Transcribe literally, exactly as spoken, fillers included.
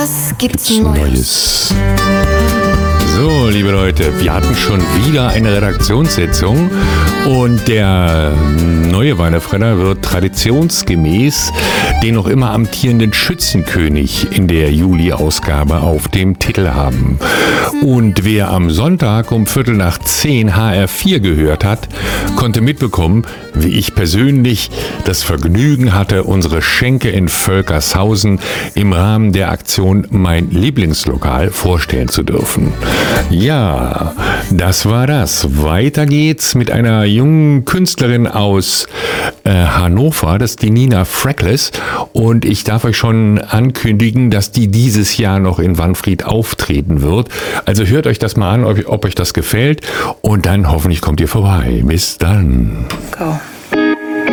Was gibt's Neues? So, liebe Leute, wir hatten schon wieder eine Redaktionssitzung und der neue Weihnachtsfredder wird traditionsgemäß den noch immer amtierenden Schützenkönig in der Juli-Ausgabe auf dem Titel haben. Und wer am Sonntag um Viertel nach zehn H R vier gehört hat, konnte mitbekommen, wie ich persönlich das Vergnügen hatte, unsere Schenke in Völkershausen im Rahmen der Aktion Mein Lieblingslokal vorstellen zu dürfen. Ja, das war das. Weiter geht's mit einer jungen Künstlerin aus äh, Hannover, das ist die Nina Freckles. Und ich darf euch schon ankündigen, dass die dieses Jahr noch in Wanfried auftreten wird. Also hört euch das mal an, ob, ob euch das gefällt. Und dann hoffentlich kommt ihr vorbei. Bis dann. Go.